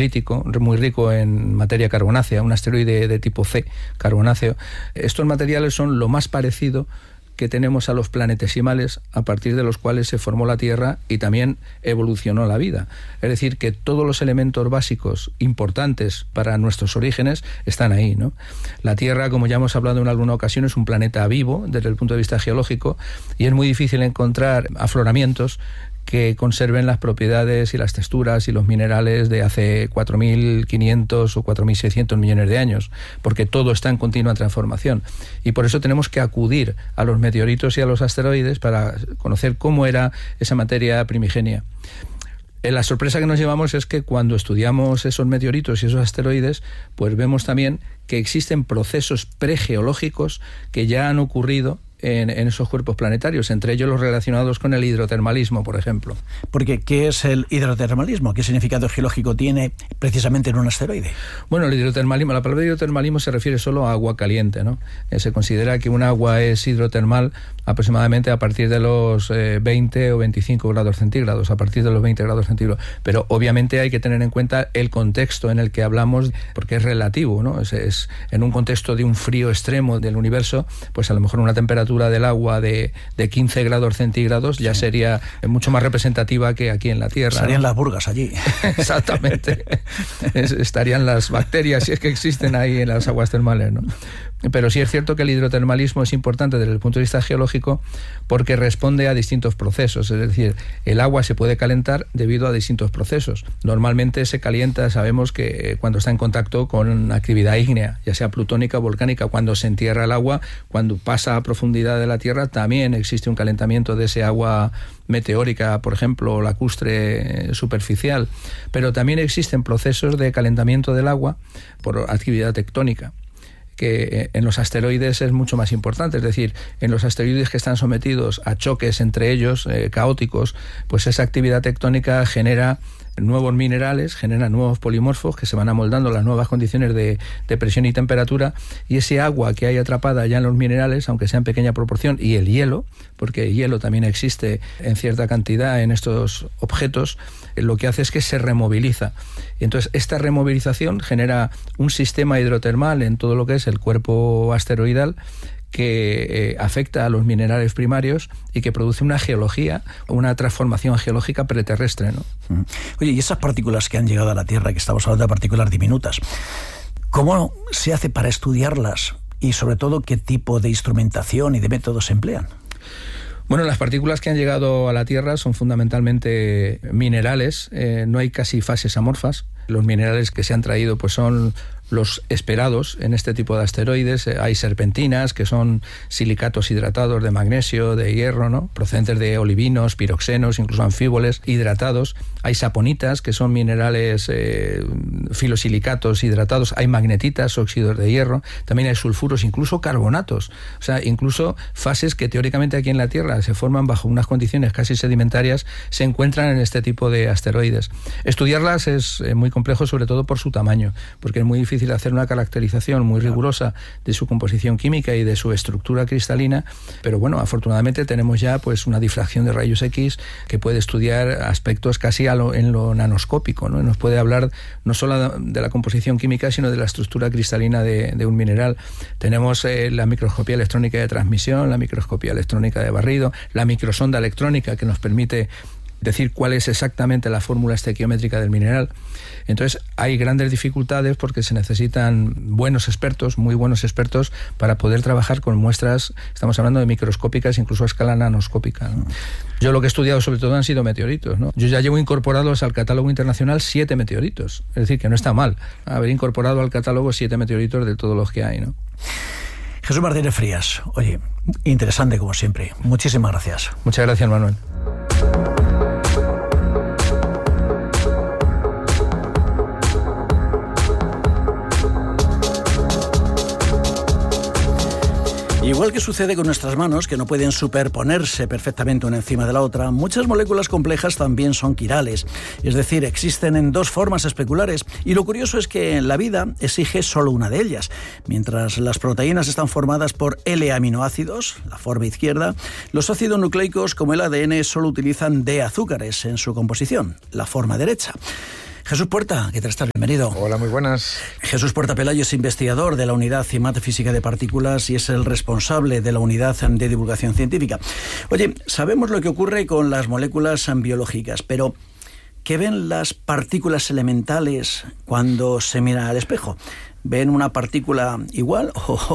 dendrítico, muy rico en materia carbonácea, un asteroide de tipo C, carbonáceo. Estos materiales son lo más parecido que tenemos a los planetesimales a partir de los cuales se formó la Tierra y también evolucionó la vida. Es decir, que todos los elementos básicos importantes para nuestros orígenes están ahí, ¿no? La Tierra, como ya hemos hablado en alguna ocasión, es un planeta vivo desde el punto de vista geológico y es muy difícil encontrar afloramientos que conserven las propiedades y las texturas y los minerales de hace 4.500 o 4.600 millones de años, porque todo está en continua transformación. Y por eso tenemos que acudir a los meteoritos y a los asteroides para conocer cómo era esa materia primigenia. La sorpresa que nos llevamos es que cuando estudiamos esos meteoritos y esos asteroides, pues vemos también que existen procesos pregeológicos que ya han ocurrido en esos cuerpos planetarios, entre ellos los relacionados con el hidrotermalismo, por ejemplo. Porque, ¿qué es el hidrotermalismo? ¿Qué significado geológico tiene precisamente en un asteroide? Bueno, el hidrotermalismo, la palabra hidrotermalismo se refiere solo a agua caliente, ¿no? Se considera que un agua es hidrotermal aproximadamente a partir de los 20 o 25 grados centígrados, a partir de los 20 grados centígrados. Pero obviamente hay que tener en cuenta el contexto en el que hablamos, porque es relativo, ¿no? Es en un contexto de un frío extremo del universo, pues a lo mejor una temperatura del agua de 15 grados centígrados ya sería mucho más representativa que aquí en la Tierra. Estarían, ¿no?, las burgas allí. Exactamente. Estarían las bacterias, si es que existen ahí en las aguas termales, ¿no? Pero sí es cierto que el hidrotermalismo es importante desde el punto de vista geológico porque responde a distintos procesos. Es decir, el agua se puede calentar debido a distintos procesos. Normalmente se calienta, sabemos que cuando está en contacto con actividad ígnea, ya sea plutónica o volcánica, cuando se entierra el agua, cuando pasa a profundidad de la Tierra, también existe un calentamiento de ese agua meteórica, por ejemplo, o lacustre superficial. Pero también existen procesos de calentamiento del agua por actividad tectónica, que en los asteroides es mucho más importante. Es decir, en los asteroides que están sometidos a choques entre ellos, caóticos, pues esa actividad tectónica genera nuevos minerales, genera nuevos polimorfos que se van amoldando a las nuevas condiciones de presión y temperatura, y ese agua que hay atrapada ya en los minerales, aunque sea en pequeña proporción, y el hielo, porque el hielo también existe en cierta cantidad en estos objetos, lo que hace es que se removiliza. Y entonces esta removilización genera un sistema hidrotermal en todo lo que es el cuerpo asteroidal que afecta a los minerales primarios y que produce una geología, una transformación geológica preterrestre, ¿no? Oye, y esas partículas que han llegado a la Tierra, que estamos hablando de partículas diminutas, ¿cómo se hace para estudiarlas? Y sobre todo, ¿qué tipo de instrumentación y de métodos se emplean? Bueno, las partículas que han llegado a la Tierra son fundamentalmente minerales, no hay casi fases amorfas. Los minerales que se han traído pues son los esperados en este tipo de asteroides. Hay serpentinas, que son silicatos hidratados de magnesio, de hierro, ¿no?, procedentes de olivinos, piroxenos, incluso anfíboles hidratados. Hay saponitas, que son minerales filosilicatos hidratados. Hay magnetitas, óxidos de hierro. También hay sulfuros, incluso carbonatos. O sea, incluso fases que teóricamente aquí en la Tierra se forman bajo unas condiciones casi sedimentarias, se encuentran en este tipo de asteroides. Estudiarlas es muy complejo, sobre todo por su tamaño, porque es muy difícil hacer una caracterización muy rigurosa de su composición química y de su estructura cristalina, pero bueno, afortunadamente tenemos ya pues una difracción de rayos X que puede estudiar aspectos casi en lo nanoscópico, ¿no? Y nos puede hablar no solo de la composición química, sino de la estructura cristalina de un mineral. Tenemos la microscopía electrónica de transmisión, la microscopía electrónica de barrido, la microsonda electrónica que nos permite decir cuál es exactamente la fórmula estequiométrica del mineral. Entonces hay grandes dificultades porque se necesitan buenos expertos, muy buenos expertos, para poder trabajar con muestras, estamos hablando de microscópicas, incluso a escala nanoscópica, ¿no? Yo lo que he estudiado sobre todo han sido meteoritos, ¿no? Yo ya llevo incorporados al catálogo internacional 7 meteoritos, es decir, que no está mal haber incorporado al catálogo 7 meteoritos de todos los que hay, ¿no? Jesús Martínez Frías, oye, interesante como siempre. Muchísimas gracias. Muchas gracias, Manuel. Igual que sucede con nuestras manos, que no pueden superponerse perfectamente una encima de la otra, muchas moléculas complejas también son quirales, es decir, existen en dos formas especulares, y lo curioso es que la vida exige solo una de ellas. Mientras las proteínas están formadas por L-aminoácidos, la forma izquierda, los ácidos nucleicos como el ADN solo utilizan D azúcares en su composición, la forma derecha. Jesús Puerta, ¿qué tal estás? Bienvenido. Hola, muy buenas. Jesús Puerta Pelayo es investigador de la Unidad CIMAD Física de Partículas y es el responsable de la Unidad de Divulgación Científica. Oye, sabemos lo que ocurre con las moléculas biológicas, pero ¿qué ven las partículas elementales cuando se miran al espejo? ¿Ven una partícula igual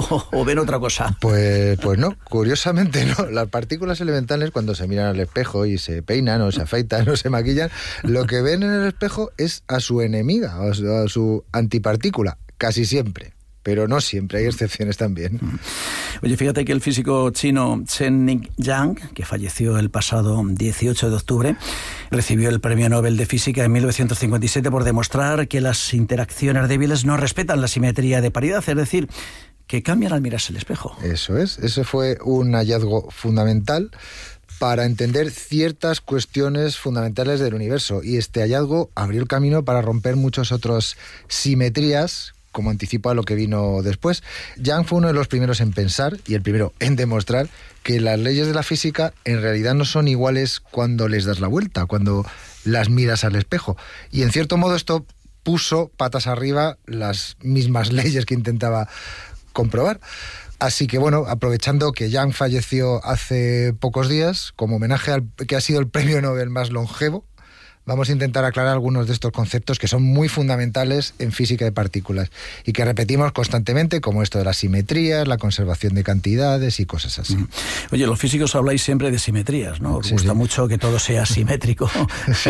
o ven otra cosa? Pues no, curiosamente no. Las partículas elementales, cuando se miran al espejo y se peinan o se afeitan o se maquillan, lo que ven en el espejo es a su enemiga, a su antipartícula, casi siempre. Pero no siempre, hay excepciones también. Oye, fíjate que el físico chino Chen-Ning Yang, que falleció el pasado 18 de octubre, recibió el Premio Nobel de Física en 1957 por demostrar que las interacciones débiles no respetan la simetría de paridad, es decir, que cambian al mirarse el espejo. Eso es, ese fue un hallazgo fundamental para entender ciertas cuestiones fundamentales del universo, y este hallazgo abrió el camino para romper muchas otras simetrías, como anticipa lo que vino después. Yang fue uno de los primeros en pensar y el primero en demostrar que las leyes de la física en realidad no son iguales cuando les das la vuelta, cuando las miras al espejo. Y en cierto modo esto puso patas arriba las mismas leyes que intentaba comprobar. Así que bueno, aprovechando que Yang falleció hace pocos días, como homenaje al que ha sido el premio Nobel más longevo, vamos a intentar aclarar algunos de estos conceptos que son muy fundamentales en física de partículas y que repetimos constantemente, como esto de las simetrías, la conservación de cantidades y cosas así. Oye, los físicos habláis siempre de simetrías, ¿no? Os gusta mucho que todo sea simétrico. Sí.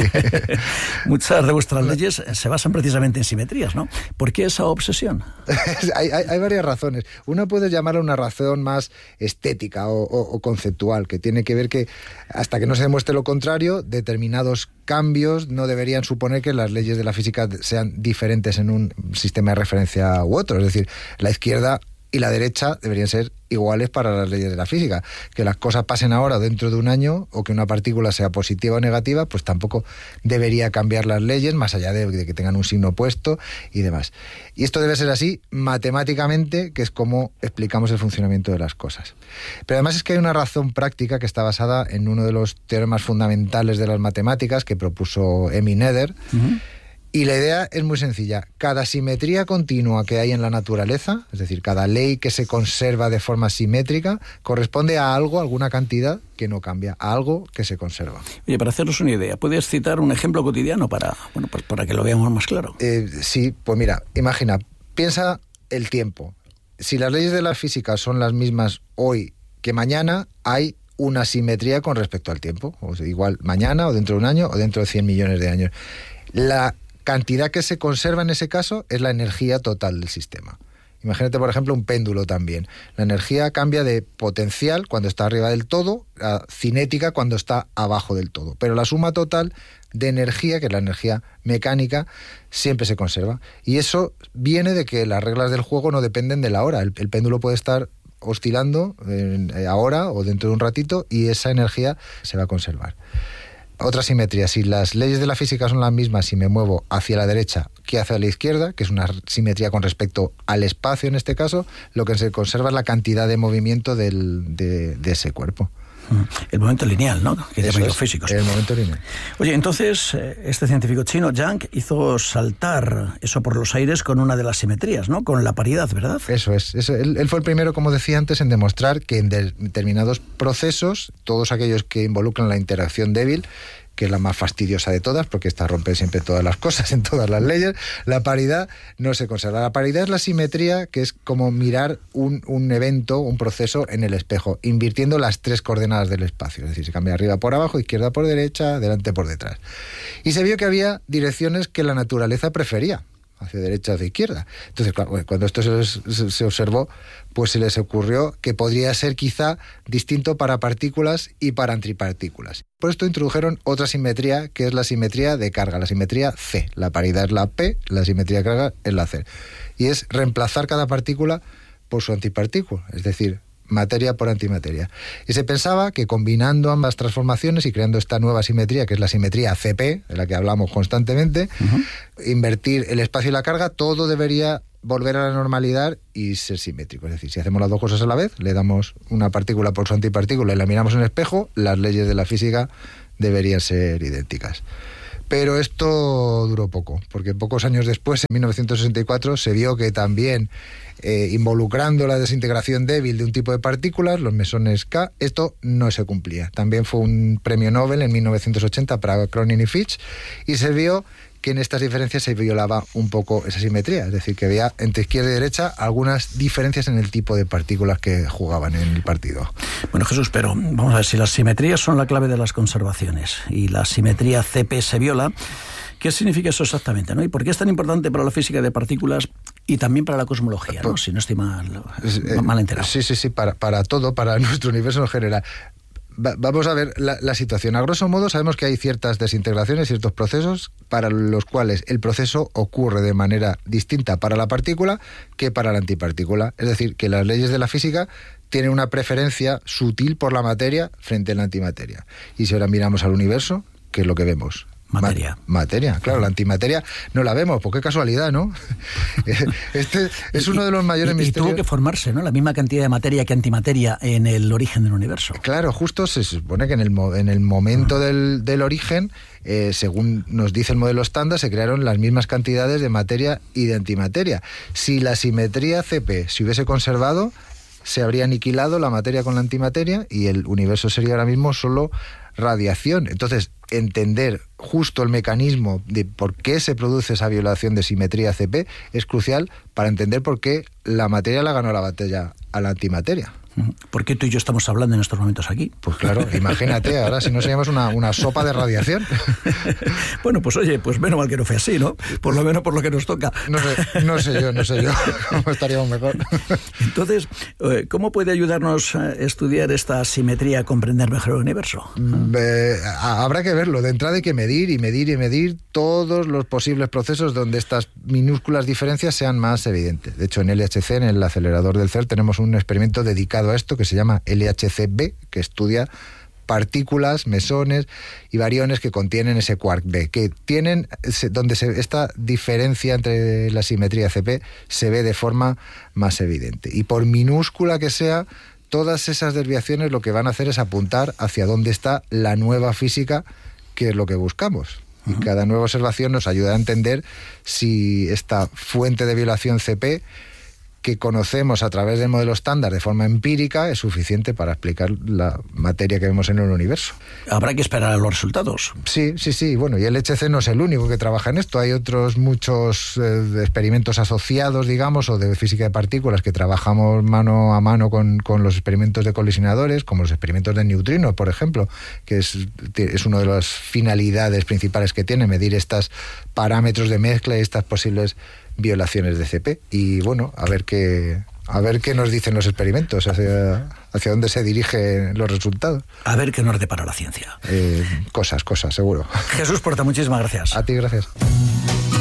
Muchas de vuestras leyes se basan precisamente en simetrías, ¿no? ¿Por qué esa obsesión? Hay varias razones. Una puede llamarla una razón más estética o conceptual, que tiene que ver que hasta que no se demuestre lo contrario, determinados cambios no deberían suponer que las leyes de la física sean diferentes en un sistema de referencia u otro. Es decir, la izquierda y la derecha deberían ser iguales para las leyes de la física. Que las cosas pasen ahora o dentro de un año, o que una partícula sea positiva o negativa, pues tampoco debería cambiar las leyes, más allá de que tengan un signo opuesto y demás. Y esto debe ser así matemáticamente, que es como explicamos el funcionamiento de las cosas. Pero además es que hay una razón práctica que está basada en uno de los teoremas fundamentales de las matemáticas que propuso Emmy Noether. Y la idea es muy sencilla. Cada simetría continua que hay en la naturaleza, es decir, cada ley que se conserva de forma simétrica, corresponde a algo, alguna cantidad que no cambia, a algo que se conserva. Oye, para hacernos una idea, ¿puedes citar un ejemplo cotidiano para que lo veamos más claro? Sí, pues mira, imagina, piensa el tiempo. Si las leyes de la física son las mismas hoy que mañana, hay una simetría con respecto al tiempo. O sea, igual mañana, o dentro de un año, o dentro de 100 millones de años. La cantidad que se conserva en ese caso es la energía total del sistema. Imagínate, por ejemplo, un péndulo también. La energía cambia de potencial cuando está arriba del todo a cinética cuando está abajo del todo. Pero la suma total de energía, que es la energía mecánica, siempre se conserva. Y eso viene de que las reglas del juego no dependen de la hora. El péndulo puede estar oscilando ahora o dentro de un ratito y esa energía se va a conservar. Otra simetría, si las leyes de la física son las mismas si me muevo hacia la derecha que hacia la izquierda, que es una simetría con respecto al espacio en este caso, lo que se conserva es la cantidad de movimiento de ese cuerpo. El momento lineal, ¿no? Que llaman los físicos. El momento lineal. Oye, entonces, este científico chino, Yang, hizo saltar eso por los aires con una de las simetrías, ¿no? Con la paridad, ¿verdad? Eso es. Él fue el primero, como decía antes, en demostrar que en determinados procesos, todos aquellos que involucran la interacción débil, que es la más fastidiosa de todas, porque esta rompe siempre todas las cosas en todas las leyes, la paridad no se conserva. La paridad es la simetría, que es como mirar un evento, un proceso en el espejo, invirtiendo las tres coordenadas del espacio. Es decir, se cambia arriba por abajo, izquierda por derecha, delante por detrás. Y se vio que había direcciones que la naturaleza prefería, hacia derecha, hacia izquierda. Entonces, claro, cuando esto se observó, pues se les ocurrió que podría ser quizá distinto para partículas y para antipartículas. Por esto introdujeron otra simetría, que es la simetría de carga, la simetría C. La paridad es la P, la simetría de carga es la C. Y es reemplazar cada partícula por su antipartícula, es decir, materia por antimateria. Y se pensaba que combinando ambas transformaciones y creando esta nueva simetría, que es la simetría CP, de la que hablamos constantemente, invertir el espacio y la carga, todo debería volver a la normalidad y ser simétrico. Es decir, si hacemos las dos cosas a la vez, le damos una partícula por su antipartícula y la miramos en el espejo, las leyes de la física deberían ser idénticas. Pero esto duró poco, porque pocos años después, en 1964, se vio que también involucrando la desintegración débil de un tipo de partículas, los mesones K, esto no se cumplía. También fue un premio Nobel en 1980 para Cronin y Fitch, y se vio que en estas diferencias se violaba un poco esa simetría, es decir, que había entre izquierda y derecha algunas diferencias en el tipo de partículas que jugaban en el partido. Bueno, Jesús, pero vamos a ver, si las simetrías son la clave de las conservaciones y la simetría CP se viola, ¿qué significa eso exactamente, ¿no? ¿Y por qué es tan importante para la física de partículas y también para la cosmología, ¿no? Si no estoy mal enterado. Sí, para todo, para nuestro universo en general. Vamos a ver la situación. A grosso modo sabemos que hay ciertas desintegraciones, ciertos procesos para los cuales el proceso ocurre de manera distinta para la partícula que para la antipartícula. Es decir, que las leyes de la física tienen una preferencia sutil por la materia frente a la antimateria. Y si ahora miramos al universo, ¿qué es lo que vemos? Materia, claro, la antimateria no la vemos, pues qué casualidad, ¿no? Este es uno de los mayores misterios. Y tuvo que formarse, ¿no? La misma cantidad de materia que antimateria en el origen del universo. Claro, justo se supone que en el momento del origen, según nos dice el modelo estándar, se crearon las mismas cantidades de materia y de antimateria. Si la simetría CP se hubiese conservado, se habría aniquilado la materia con la antimateria y el universo sería ahora mismo solo radiación. Entonces, entender justo el mecanismo de por qué se produce esa violación de simetría CP es crucial para entender por qué la materia la ganó la batalla a la antimateria. ¿Por qué tú y yo estamos hablando en estos momentos aquí? Pues claro, imagínate, ahora si no seríamos una sopa de radiación. Bueno, pues oye, pues menos mal que no fue así, ¿no? Por lo menos por lo que nos toca. No sé yo cómo estaríamos mejor. Entonces, ¿cómo puede ayudarnos a estudiar esta simetría a comprender mejor el universo? Habrá que verlo. De entrada hay que medir todos los posibles procesos donde estas minúsculas diferencias sean más evidentes. De hecho, en LHC, en el acelerador del CERN, tenemos un experimento dedicado a esto que se llama LHC-B, que estudia partículas, mesones y bariones que contienen ese quark B, que tienen donde esta diferencia entre la simetría CP se ve de forma más evidente. Y por minúscula que sea, todas esas desviaciones lo que van a hacer es apuntar hacia dónde está la nueva física, que es lo que buscamos. Y cada nueva observación nos ayuda a entender si esta fuente de violación CP que conocemos a través del modelo estándar de forma empírica es suficiente para explicar la materia que vemos en el universo. Habrá que esperar a los resultados. Sí. Bueno, y el LHC no es el único que trabaja en esto. Hay otros muchos experimentos asociados, digamos, o de física de partículas que trabajamos mano a mano con los experimentos de colisionadores, como los experimentos de neutrinos, por ejemplo, que es una de las finalidades principales que tiene, medir estos parámetros de mezcla y estas posibles violaciones de CP. Y bueno, a ver qué nos dicen los experimentos, hacia dónde se dirigen los resultados. A ver qué nos depara la ciencia. Cosas, seguro. Jesús Porta, muchísimas gracias. A ti, gracias.